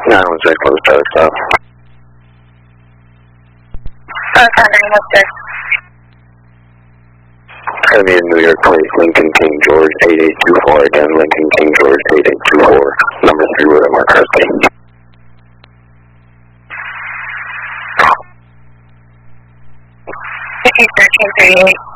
916, close to stop. 916. I need a New York plate, Lincoln King George 8824, again, Lincoln King George 8824, number 3 road at Mark Husky. 1338.